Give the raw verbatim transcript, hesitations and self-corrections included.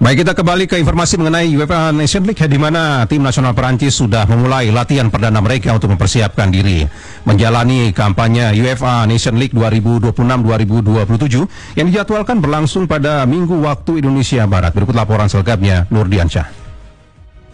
Baik, kita kembali ke informasi mengenai UEFA Nations League, di mana tim nasional Perancis sudah memulai latihan perdana mereka untuk mempersiapkan diri menjalani kampanye UEFA Nations League dua ribu dua puluh enam dua ribu dua puluh tujuh yang dijadwalkan berlangsung pada Minggu waktu Indonesia Barat. Berikut laporan selengkapnya Nurdiansyah.